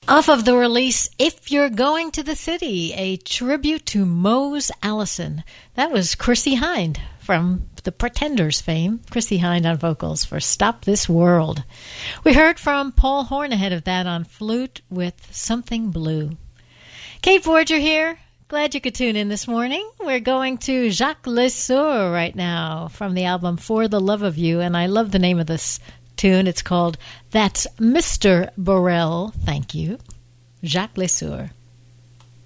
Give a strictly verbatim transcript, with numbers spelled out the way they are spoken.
Off of the release, If You're Going to the City, a tribute to Mose Allison. That was Chrissie Hynde from the Pretenders fame. Chrissie Hynde on vocals for Stop This World. We heard from Paul Horn ahead of that on flute with Something Blue. Kate Forger here. Glad you could tune in this morning. We're going to Jacques Lesueur right now from the album For the Love of You, and I love the name of this tune. It's called That's Mister Burrell. Thank you. Jacques Lesueur.